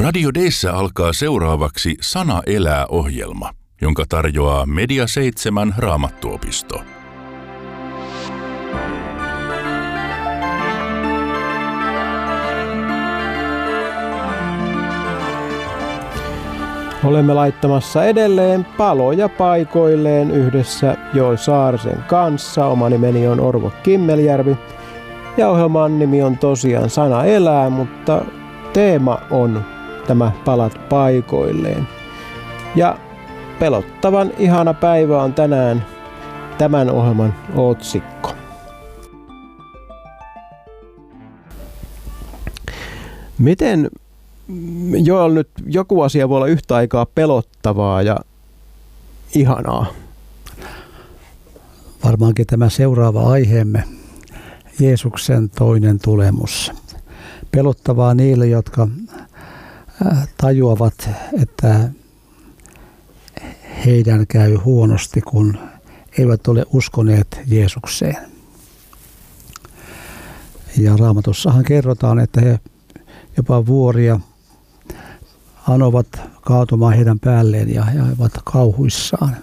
Radio D:ssä alkaa seuraavaksi Sana elää -ohjelma, jonka tarjoaa Media 7 Raamattuopisto. Olemme laittamassa edelleen paloja paikoilleen yhdessä Joel Saarisen kanssa. Oma nimeni on Orvo Kimmeljärvi ja ohjelman nimi on tosiaan Sana elää, mutta teema on tämä palat paikoilleen. Ja pelottavan ihana päivä on tänään tämän ohjelman otsikko. Miten Joel nyt joku asia voi olla yhtä aikaa pelottavaa ja ihanaa? Varmaankin tämä seuraava aiheemme, Jeesuksen toinen tulemus. Pelottavaa niille, jotka tajuavat, että heidän käy huonosti, kun eivät ole uskoneet Jeesukseen. Ja Raamatussahan kerrotaan, että he jopa vuoria anovat kaatumaan heidän päälleen ja he ovat kauhuissaan.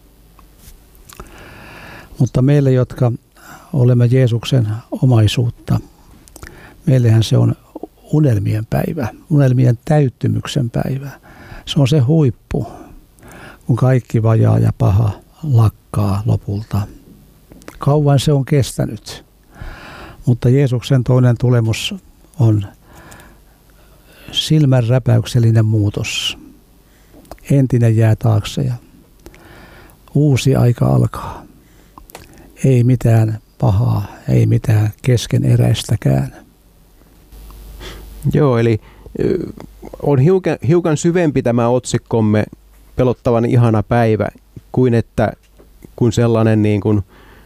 Mutta meille, jotka olemme Jeesuksen omaisuutta, meillähän se on unelmien päivä, unelmien täyttymyksen päivä. Se on se huippu, kun kaikki vajaa ja paha lakkaa lopulta. Kauan se on kestänyt, mutta Jeesuksen toinen tulemus on silmänräpäyksellinen muutos. Entinen jää taakse ja uusi aika alkaa. Ei mitään pahaa, ei mitään keskeneräistäkään. Joo, eli on hiukan syvempi tämä otsikkomme pelottavan ihana päivä kuin sellainen niin kuin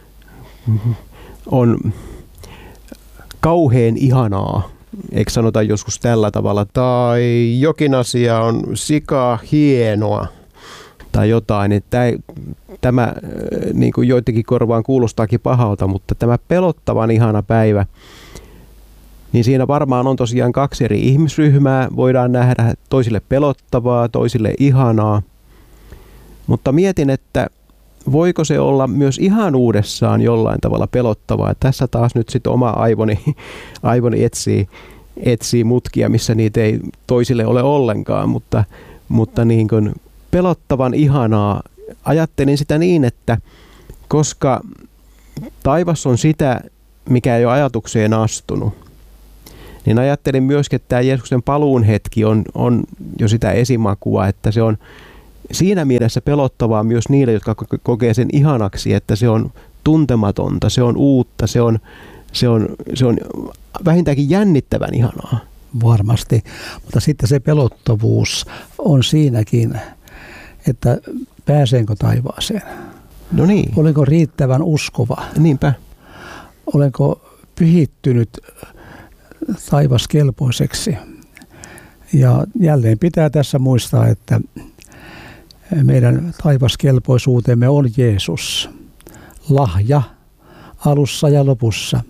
on kauheen ihanaa. Eikö sanota joskus tällä tavalla? Tai jokin asia on sika hienoa tai jotain. Tämä niin kuin joidenkin korvaan kuulostaakin pahalta, mutta tämä pelottavan ihana päivä, niin siinä varmaan on tosiaan kaksi eri ihmisryhmää. Voidaan nähdä toisille pelottavaa, toisille ihanaa. Mutta mietin, että voiko se olla myös ihanuudessaan jollain tavalla pelottavaa. Tässä taas nyt sitten oma aivoni etsii mutkia, missä niitä ei toisille ole ollenkaan. Mutta niin kuin pelottavan ihanaa. Ajattelin sitä niin, että koska taivas on sitä, mikä ei ole ajatukseen astunut, niin ajattelin myöskin, että tämä Jeesuksen paluun hetki on jo sitä esimakua, että se on siinä mielessä pelottavaa myös niille, jotka kokee sen ihanaksi, että se on tuntematonta, se on uutta, se on vähintäänkin jännittävän ihanaa. Varmasti, mutta sitten se pelottavuus on siinäkin, että pääsenkö taivaaseen? No niin. Olenko riittävän uskova? Niinpä. Olenko pyhittynyt taivaskelpoiseksi? Ja jälleen pitää tässä muistaa, että meidän taivaskelpoisuutemme on Jeesus. Lahja alussa ja lopussa.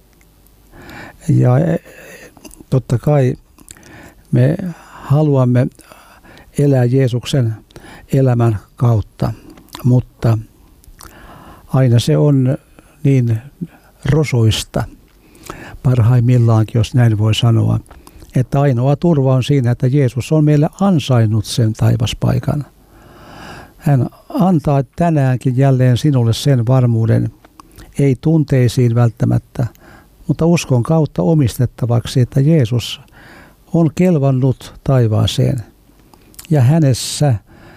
Ja totta kai me haluamme elää Jeesuksen elämän kautta, mutta aina se on niin rosoista, parhaimmillaankin, jos näin voi sanoa, että ainoa turva on siinä, että Jeesus on meille ansainnut sen taivaspaikan. Hän antaa tänäänkin jälleen sinulle sen varmuuden, ei tunteisiin välttämättä, mutta uskon kautta omistettavaksi, että Jeesus on kelvannut taivaaseen. Ja hänessä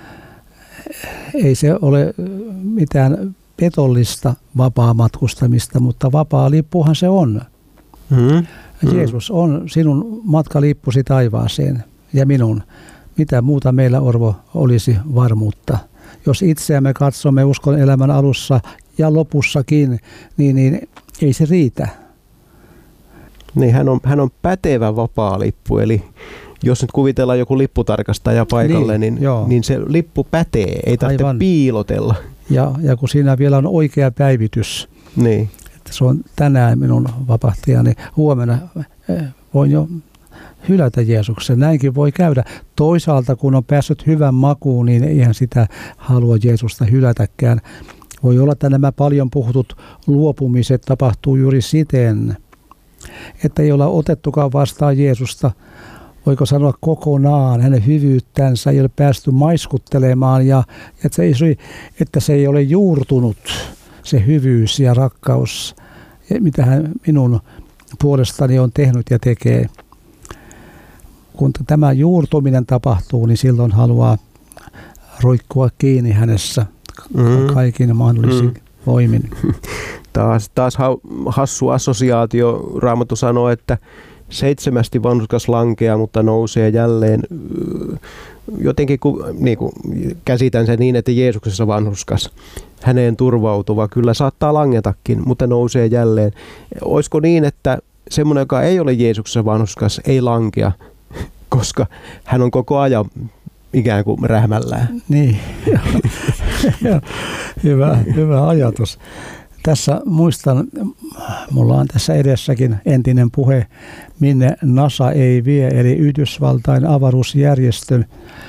ei se ole mitään petollista vapaamatkustamista, mutta vapaa lippuhan se on. Jeesus on sinun matkalippusi taivaaseen ja minun. Mitä muuta meillä, Orvo, olisi varmuutta? Jos itseämme katsomme uskon elämän alussa ja lopussakin, niin ei se riitä. Niin, hän on pätevä vapaalippu, eli jos nyt kuvitellaan joku lipputarkastaja paikalle, niin se lippu pätee, ei tarvitse piilotella. Ja kun siinä vielä on oikea päivitys, niin. Että se on tänään minun vapahtajani, huomenna voin jo hylätä Jeesuksen. Näinkin voi käydä. Toisaalta kun on päässyt hyvän makuun, niin eihän sitä halua Jeesusta hylätäkään. Voi olla, että nämä paljon puhutut luopumiset tapahtuu juuri siten, että ei olla otettukaan vastaan Jeesusta, voiko sanoa kokonaan, hänen hyvyyttänsä ei ole päästy maiskuttelemaan ja että se ei ole juurtunut, se hyvyys ja rakkaus, mitä hän minun puolestani on tehnyt ja tekee. Kun tämä juurtuminen tapahtuu, niin silloin haluaa roikkua kiinni hänessä kaikin mahdollisin voimin. Taas hassu assosiaatio. Raamattu sanoo, että 7 vanhurskas lankeaa, mutta nousee jälleen. Jotenkin niin kuin käsitän sen niin, että Jeesuksessa vanhurskas, häneen turvautuva, kyllä saattaa langetakin, mutta nousee jälleen. Olisiko niin, että semmoinen, joka ei ole Jeesuksessa vanhurskas, ei lankea, koska hän on koko ajan ikään kuin rähmällään? Niin, hyvä ajatus. Tässä muistan, mulla on tässä edessäkin entinen puhe, minne NASA ei vie, eli Yhdysvaltain avaruusjärjestön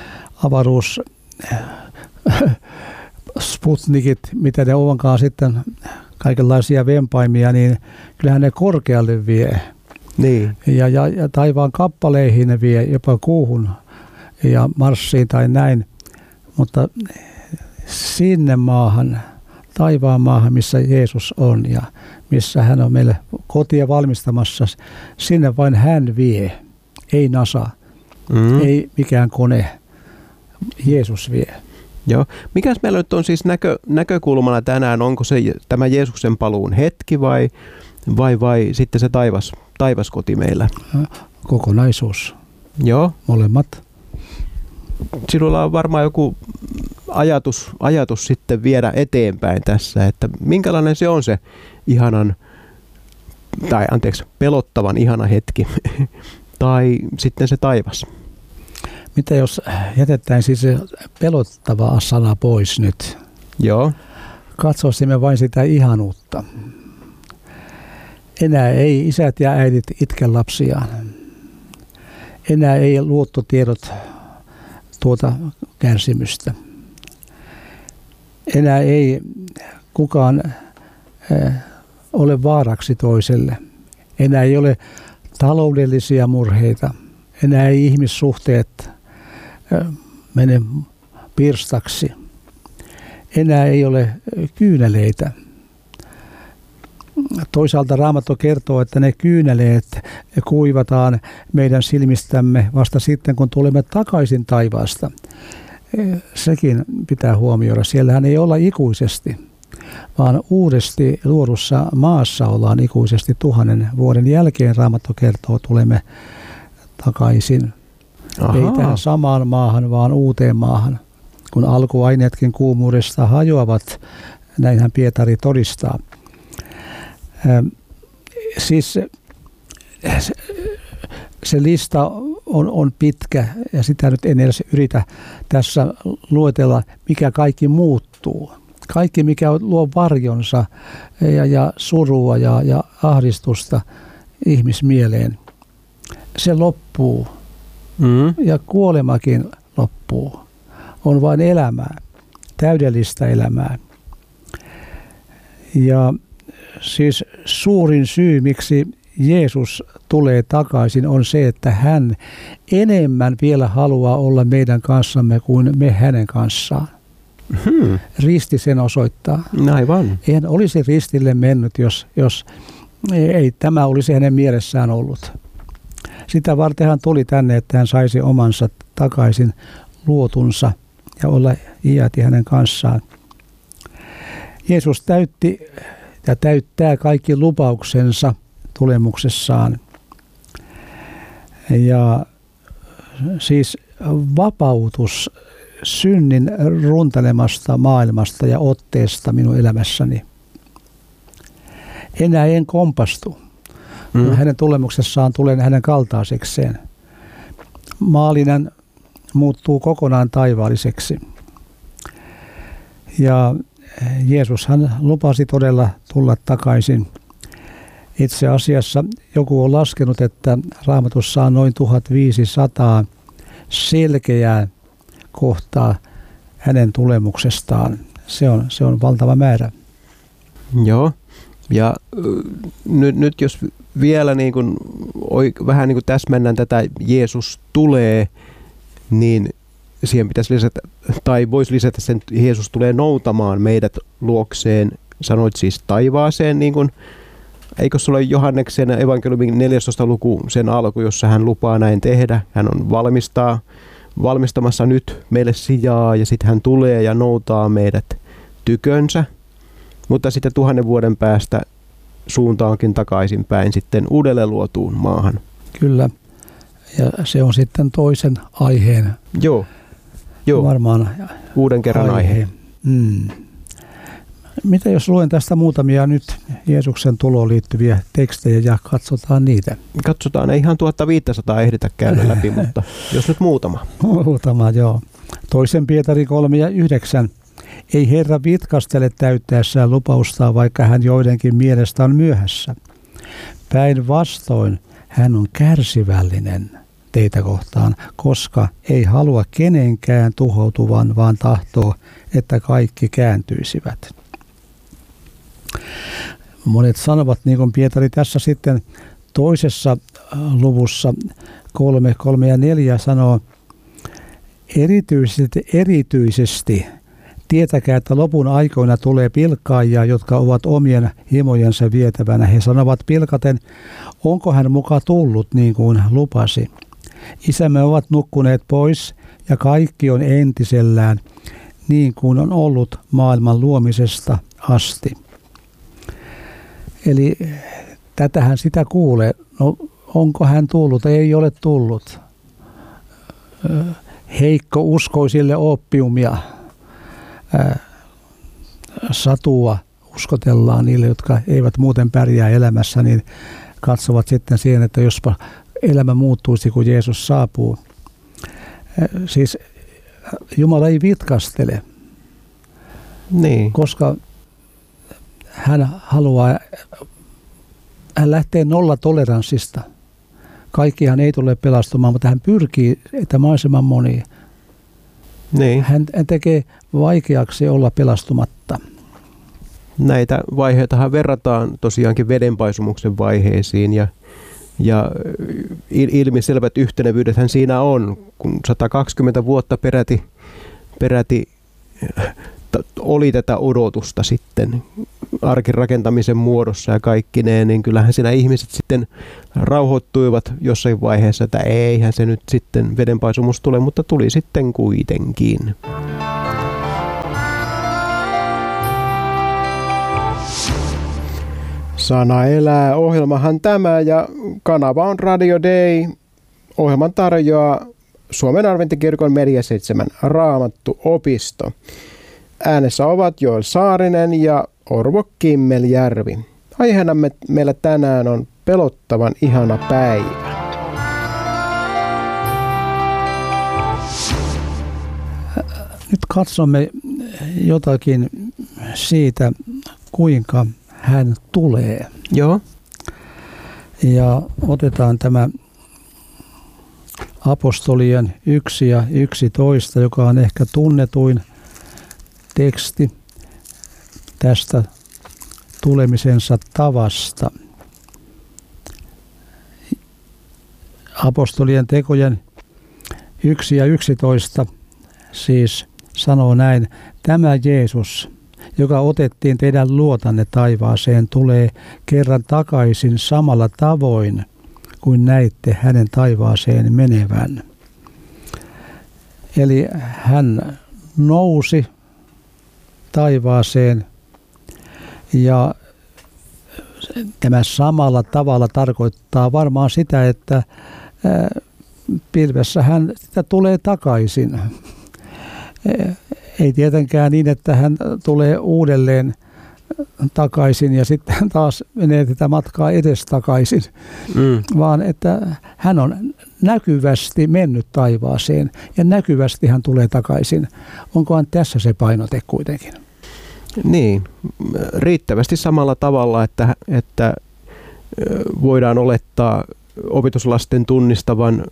Sputnikit, mitä ne onkaan sitten, kaikenlaisia vempaimia, niin kyllähän ne korkealle vie. Niin. Ja taivaan kappaleihin ne vie, jopa kuuhun ja Marsiin tai näin, mutta sinne maahan, taivaan maahan, missä Jeesus on ja missä hän on meille kotia valmistamassa, sinne vain hän vie, ei NASA, ei mikään kone, Jeesus vie. Joo. Mikäs meillä nyt on siis näkökulmana tänään, onko se tämä Jeesuksen paluun hetki vai sitten se taivaskoti meillä? Kokonaisuus. Joo. Molemmat. Sinulla on varmaan joku ajatus sitten viedä eteenpäin tässä, että minkälainen se on se pelottavan ihana hetki tai sitten se taivas. Mitä jos jätettäisiin se pelottava sana pois nyt? Joo. Katsoisimme vain sitä ihanuutta. Enää ei isät ja äidit itke lapsiaan. Enää ei luottotiedot tuota kärsimystä. Enää ei kukaan ole vaaraksi toiselle. Enää ei ole taloudellisia murheita. Enää ei ihmissuhteet mene pirstaksi. Enää ei ole kyyneleitä. Toisaalta Raamattu kertoo, että ne kyyneleet kuivataan meidän silmistämme vasta sitten, kun tulemme takaisin taivaasta. Sekin pitää huomioida. Siellähän ei olla ikuisesti, vaan uudesti luodussa maassa ollaan ikuisesti 1000 vuoden jälkeen. Raamattu kertoo, tulemme takaisin. Ei tähän samaan maahan, vaan uuteen maahan. Kun alkuaineetkin kuumuudesta hajoavat, näinhän Pietari todistaa. Siis se lista on pitkä ja sitä nyt en edes yritä tässä luetella, mikä kaikki muuttuu. Kaikki, mikä luo varjonsa ja surua ja ahdistusta ihmismieleen, se loppuu. Ja kuolemakin loppuu. On vain elämää, täydellistä elämää. Ja siis suurin syy, miksi Jeesus tulee takaisin, on se, että hän enemmän vielä haluaa olla meidän kanssamme kuin me hänen kanssaan. Risti sen osoittaa. Aivan. Eihän olisi ristille mennyt, jos ei tämä olisi hänen mielessään ollut. Sitä varten hän tuli tänne, että hän saisi omansa takaisin luotunsa ja olla iäti hänen kanssaan. Jeesus täytti ja täyttää kaikki lupauksensa tulemuksessaan. Ja siis vapautus synnin runtelemasta maailmasta ja otteesta minun elämässäni. Enää en kompastu. Hänen tulemuksessaan tulen hänen kaltaisekseen. Maallinen muuttuu kokonaan taivaalliseksi. Ja Jeesus hän lupasi todella tulla takaisin. Itse asiassa joku on laskenut, että Raamatussa on noin 1500 selkeää kohtaa hänen tulemuksestaan. Se on valtava määrä. Joo, ja nyt jos vielä niin kuin, vähän niin kuin täsmennän tätä Jeesus tulee, niin siihen pitäisi lisätä, tai voisi lisätä sen, että Jeesus tulee noutamaan meidät luokseen, sanoit siis taivaaseen, niin kuin, eikö se ole Johanneksen evankeliumin 14. luku sen alku, jossa hän lupaa näin tehdä, hän on valmistamassa nyt meille sijaa ja sitten hän tulee ja noutaa meidät tykönsä, mutta sitten 1000 vuoden päästä suuntaankin takaisinpäin sitten uudelleen luotuun maahan. Kyllä, ja se on sitten toisen aiheen. Joo. Varmaan uuden kerran aihe. Mitä jos luen tästä muutamia nyt Jeesuksen tuloon liittyviä tekstejä ja katsotaan niitä? Katsotaan, ei ihan 1500 ehditä käydä läpi, mutta jos nyt muutama. Muutama, joo. 2. Pietari 3:9. Ei Herra vitkastele täyttäessään lupaustaan, vaikka hän joidenkin mielestä on myöhässä. Päinvastoin hän on kärsivällinen teitä kohtaan, koska ei halua kenenkään tuhoutuvan, vaan tahtoo, että kaikki kääntyisivät. Monet sanovat, niin kuin Pietari tässä sitten toisessa luvussa 3 ja 4 sanoo, erityisesti tietäkää, että lopun aikoina tulee pilkkaajia, jotka ovat omien himojensa vietävänä. He sanovat pilkaten, onko hän muka tullut niin kuin lupasi. Isämme ovat nukkuneet pois ja kaikki on entisellään niin kuin on ollut maailman luomisesta asti. Eli tätähän sitä kuulee. No, onko hän tullut? Ei ole tullut. Heikko uskoisille oppiumia. Satua uskotellaan niille, jotka eivät muuten pärjää elämässä, niin katsovat sitten siihen, että jospa elämä muuttuisi, kun Jeesus saapuu. Siis Jumala ei vitkastele, koska hän lähtee nollatoleranssista. Kaikkihan ei tule pelastumaan, mutta hän pyrkii, että mahdollisimman moni. Niin. Hän tekee vaikeaksi olla pelastumatta. Näitä vaiheitahan verrataan tosiaankin vedenpaisumuksen vaiheisiin ja ilmiselvät yhtenevyydethän siinä on, kun 120 vuotta peräti oli tätä odotusta sitten arkin rakentamisen muodossa ja kaikkineen, niin kyllähän siinä ihmiset sitten rauhoittuivat jossain vaiheessa, että eihän se nyt sitten vedenpaisumus tule, mutta tuli sitten kuitenkin. Sana elää -ohjelmahan tämä ja kanava on Radio Day. Ohjelman tarjoaa Suomen Adventtikirkon Media 7 Raamattuopisto. Äänessä ovat Joel Saarinen ja Orvo Kimmeljärvi. Aiheena meillä tänään on pelottavan ihana päivä. Nyt katsomme jotakin siitä, kuinka hän tulee. Joo. Ja otetaan tämä apostolien 1 ja 11, joka on ehkä tunnetuin teksti tästä tulemisensa tavasta. Apostolien tekojen 1 ja 11 siis sanoo näin, tämä Jeesus, joka otettiin teidän luotanne taivaaseen, tulee kerran takaisin samalla tavoin kuin näitte hänen taivaaseen menevän. Eli hän nousi taivaaseen ja tämä samalla tavalla tarkoittaa varmaan sitä, että pilvessä hän sitä tulee takaisin. Ei tietenkään niin, että hän tulee uudelleen takaisin ja sitten taas menee tätä matkaa edestakaisin, vaan että hän on näkyvästi mennyt taivaaseen ja näkyvästi hän tulee takaisin. Onkohan tässä se painote kuitenkin? Niin, riittävästi samalla tavalla, että voidaan olettaa opetuslasten tunnistavan.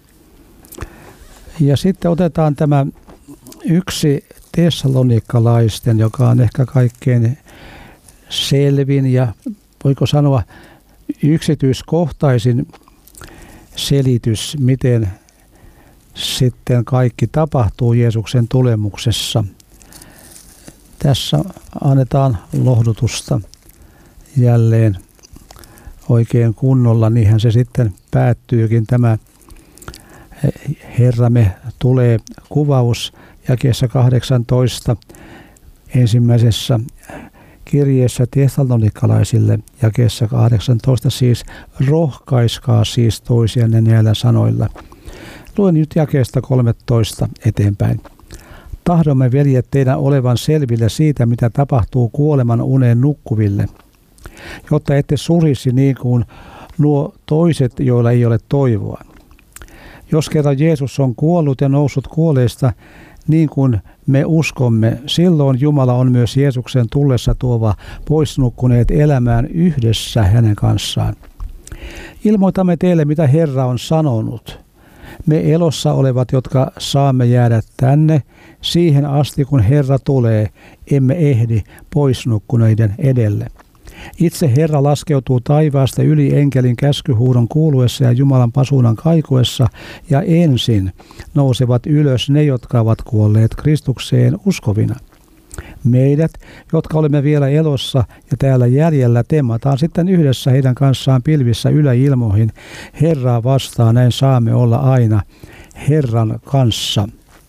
Ja sitten otetaan tämä yksi tessalonikkalaisten, joka on ehkä kaikkein selvin ja voiko sanoa yksityiskohtaisin selitys, miten sitten kaikki tapahtuu Jeesuksen tulemuksessa. Tässä annetaan lohdutusta jälleen oikein kunnolla, niinhän se sitten päättyykin tämä Herramme tulee kuvaus jakeessa 18 ensimmäisessä kirjeessä tessalonikkalaisille jakeessa 18 siis rohkaiskaa siis toisianne näillä sanoilla. Luen nyt jakeesta 13 eteenpäin. Tahdomme veljet teidän olevan selville siitä, mitä tapahtuu kuoleman uneen nukkuville, jotta ette surisi niin kuin nuo toiset, joilla ei ole toivoa. Jos kerran Jeesus on kuollut ja noussut kuolleista, niin kuin me uskomme, silloin Jumala on myös Jeesuksen tullessa tuova poisnukkuneet elämään yhdessä hänen kanssaan. Ilmoitamme teille, mitä Herra on sanonut. Me elossa olevat, jotka saamme jäädä tänne, siihen asti kun Herra tulee, emme ehdi poisnukkuneiden edelle. Itse Herra laskeutuu taivaasta yli enkelin käskyhuudon kuuluessa ja Jumalan pasuunan kaikuessa, ja ensin nousevat ylös ne, jotka ovat kuolleet Kristukseen uskovina. Meidät, jotka olemme vielä elossa ja täällä jäljellä, temmataan sitten yhdessä heidän kanssaan pilvissä yläilmoihin. Herraa vastaan, näin saamme olla aina Herran kanssa.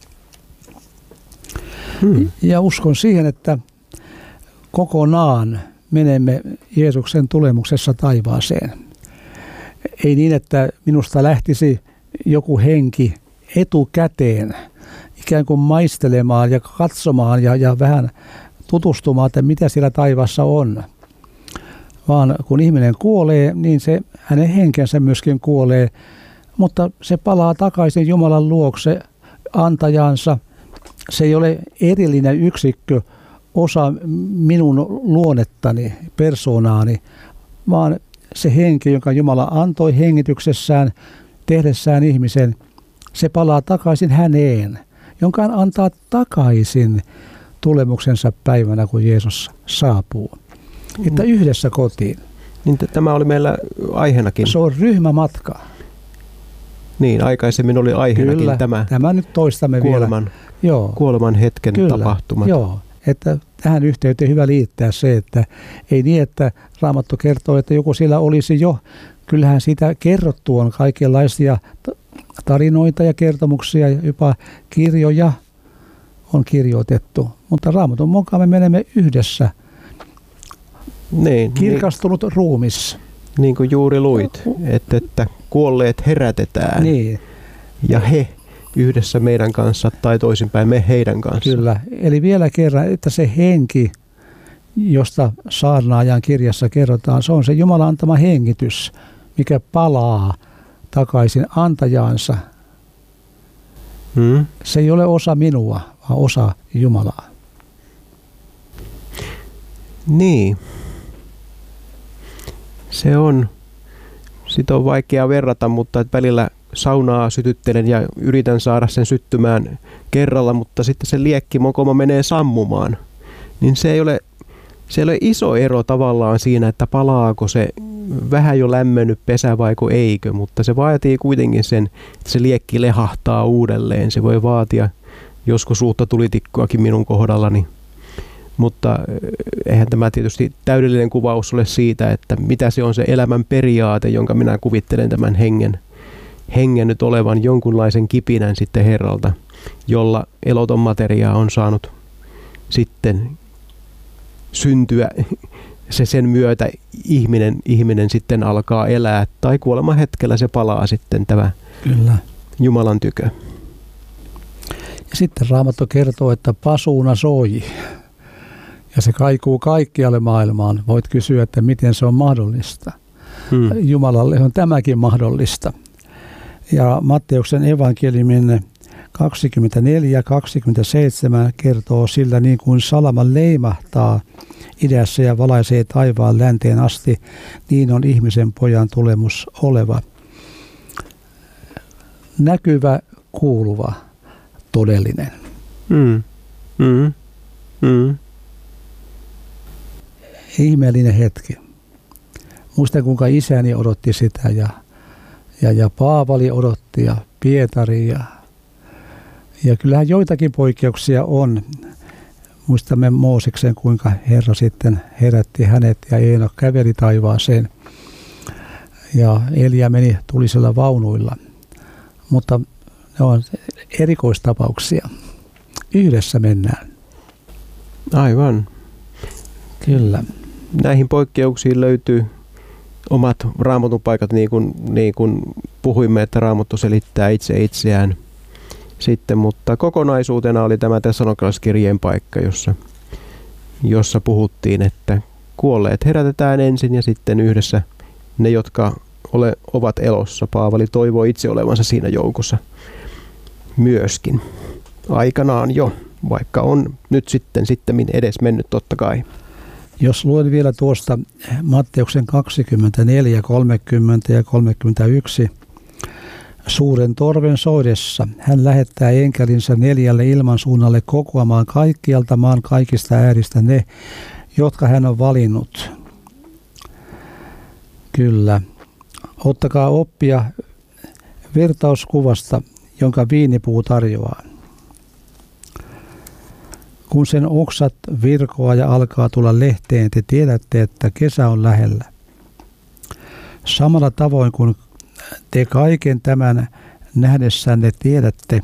Ja uskon siihen, että kokonaan menemme Jeesuksen tulemuksessa taivaaseen. Ei niin, että minusta lähtisi joku henki etukäteen ikään kuin maistelemaan ja katsomaan ja vähän tutustumaan, että mitä siellä taivaassa on. Vaan kun ihminen kuolee, niin se hänen henkensä myöskin kuolee, mutta se palaa takaisin Jumalan luokse antajansa. Se ei ole erillinen yksikkö, osa minun luonnettani, persoonaani, vaan se henki, jonka Jumala antoi hengityksessään, tehdessään ihmisen, se palaa takaisin häneen, jonka hän antaa takaisin tulemuksensa päivänä, kun Jeesus saapuu. Että yhdessä kotiin. Niin tämä oli meillä aiheenakin. Se on ryhmämatka. Niin, aikaisemmin oli aiheenakin Kyllä, tämä nyt toistamme kuoleman hetken tapahtumat. Joo, että tähän yhteyteen hyvä liittää se, että ei niin, että Raamattu kertoo, että joku siellä olisi jo. Kyllähän siitä kerrottu on kaikenlaisia tarinoita ja kertomuksia ja jopa kirjoja on kirjoitettu. Mutta Raamatun mukaan me menemme yhdessä. Kirkastunut ruumis. Niin kuin juuri luit, että kuolleet herätetään. Niin. Ja he yhdessä meidän kanssa tai toisinpäin me heidän kanssa. Kyllä. Eli vielä kerran, että se henki, josta saarnaajan kirjassa kerrotaan, se on se Jumalan antama hengitys, mikä palaa takaisin antajaansa. Se ei ole osa minua, vaan osa Jumalaa. Niin. Sitä on vaikea verrata, mutta välillä saunaa sytyttelen ja yritän saada sen syttymään kerralla, mutta sitten se liekkimokoma menee sammumaan. Niin se ei ole iso ero tavallaan siinä, että palaako se vähän jo lämmennyt pesä vaiko eikö, mutta se vaatii kuitenkin sen, että se liekki lehahtaa uudelleen. Se voi vaatia joskus uutta tulitikkuakin minun kohdallani. Mutta eihän tämä tietysti täydellinen kuvaus ole siitä, että mitä se on se elämän periaate, jonka minä kuvittelen tämän hengen nyt olevan jonkunlaisen kipinän sitten Herralta, jolla eloton materia on saanut sitten syntyä. Sen myötä ihminen sitten alkaa elää, tai kuoleman hetkellä se palaa sitten tämä Kyllä. Jumalan tykö. Ja sitten Raamattu kertoo, että pasuuna soi. Ja se kaikuu kaikkialle maailmaan. Voit kysyä, että miten se on mahdollista. Jumalalle on tämäkin mahdollista. Ja Matteuksen evankeliumin 24 ja 27 kertoo sillä niin kuin salama leimahtaa idässä ja valaisee taivaan länteen asti, niin on ihmisen pojan tulemus oleva. Näkyvä, kuuluva, todellinen. Ihmeellinen hetki. Muistan, kuinka isäni odotti sitä ja Paavali odotti ja Pietari ja kyllähän joitakin poikkeuksia on. Muistamme Mooseksen, kuinka Herra sitten herätti hänet ja Eenok käveli taivaaseen ja Elia meni tulisilla vaunuilla. Mutta ne on erikoistapauksia. Yhdessä mennään. Aivan. Kyllä. Näihin poikkeuksiin löytyy omat Raamatun paikat, niin kuin puhuimme, että Raamattu selittää itse itseään sitten, mutta kokonaisuutena oli tämä Tessalonikalaiskirjeen paikka, jossa puhuttiin, että kuolleet herätetään ensin ja sitten yhdessä ne, jotka ovat elossa. Paavali toivoo itse olevansa siinä joukossa myöskin. Aikanaan jo, vaikka on nyt sitten edes mennyt totta kai. Jos luen vielä tuosta Matteuksen 24, 30 ja 31. Suuren torven soidessa hän lähettää enkelinsä 4 ilmansuunnalle kokoamaan kaikkialta maan kaikista ääristä ne, jotka hän on valinnut. Kyllä. Ottakaa oppia vertauskuvasta, jonka viinipuu tarjoaa. Kun sen oksat virkoaa ja alkaa tulla lehteen, te tiedätte, että kesä on lähellä. Samalla tavoin kuin te kaiken tämän nähdessänne tiedätte,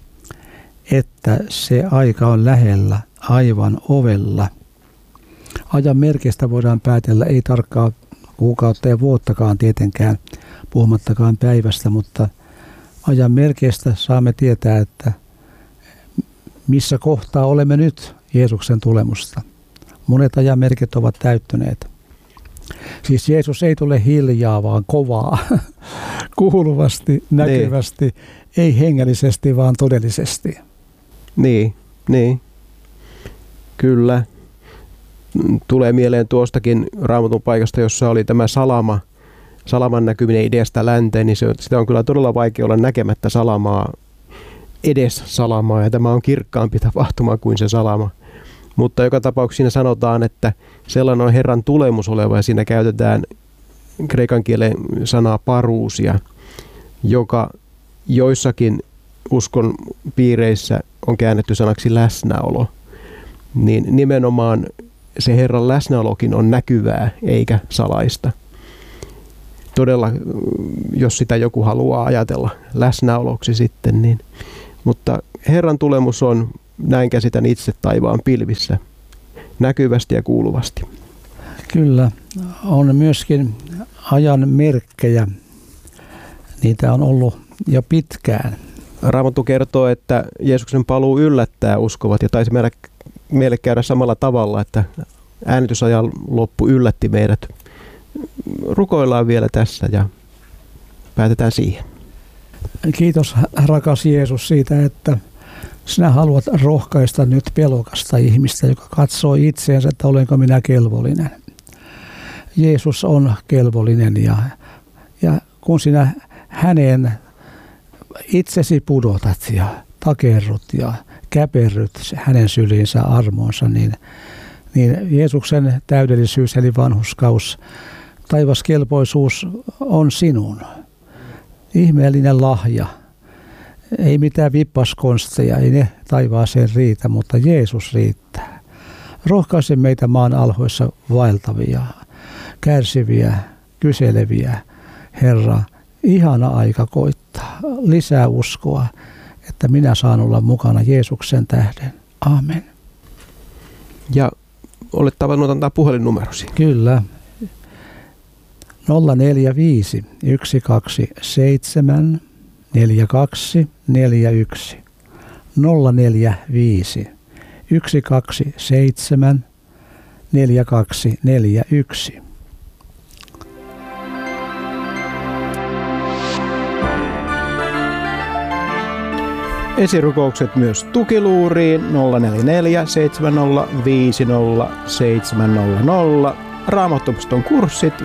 että se aika on lähellä, aivan ovella. Ajan merkeistä voidaan päätellä, ei tarkkaa kuukautta ja vuottakaan tietenkään, puhumattakaan päivästä, mutta ajan merkeistä saamme tietää, että missä kohtaa olemme nyt Jeesuksen tulemusta. Monet ajanmerkit ovat täyttyneet. Siis Jeesus ei tule hiljaa, vaan kovaa, kuuluvasti, näkyvästi, ei hengellisesti, vaan todellisesti. Niin. Kyllä. Tulee mieleen tuostakin Raamatun paikasta, jossa oli tämä salaman näkyminen idästä länteen, niin sitä on kyllä todella vaikea olla näkemättä edes salamaa, ja tämä on kirkkaampi tapahtuma kuin se salama. Mutta joka tapauksessa siinä sanotaan, että sellainen on Herran tulemus oleva, ja siinä käytetään kreikan kielen sanaa parousia, joka joissakin uskon piireissä on käännetty sanaksi läsnäolo. Niin nimenomaan se Herran läsnäolokin on näkyvää eikä salaista. Todella, jos sitä joku haluaa ajatella läsnäoloksi sitten, niin. Mutta Herran tulemus on, näin käsitän itse, taivaan pilvissä, näkyvästi ja kuuluvasti. Kyllä, on myöskin ajan merkkejä. Niitä on ollut jo pitkään. Raamattu kertoo, että Jeesuksen paluu yllättää uskovat, ja taisi meille käydä samalla tavalla, että äänitysajan loppu yllätti meidät. Rukoillaan vielä tässä ja päätetään siihen. Kiitos rakas Jeesus siitä, että sinä haluat rohkaista nyt pelokasta ihmistä, joka katsoo itseensä, että olenko minä kelvollinen. Jeesus on kelvollinen ja kun sinä häneen itsesi pudotat ja takerrut ja käperryt hänen syliinsä armoonsa, niin Jeesuksen täydellisyys eli vanhurskaus, taivaskelpoisuus on sinun. Ihmeellinen lahja. Ei mitään vippaskonsteja, ei ne taivaaseen riitä, mutta Jeesus riittää. Rohkaise meitä maan alhoissa vaeltavia, kärsiviä, kyseleviä. Herra, ihana aika koittaa. Lisää uskoa, että minä saan olla mukana Jeesuksen tähden. Amen. Ja olet tavannut antaa puhelinnumerosi. Kyllä. 045 127 4241. 045 127 4241. Esirukoukset myös tukiluuriin 044 70 50 700. Raamattuopiston kurssit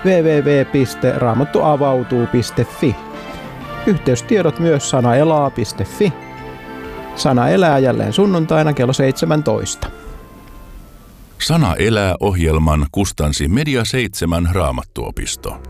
www.raamattuavautuu.fi. Yhteystiedot myös sanaelaa.fi. Sana elää jälleen sunnuntaina kello 17. Sana elää -ohjelman kustansi Media 7 Raamattuopisto.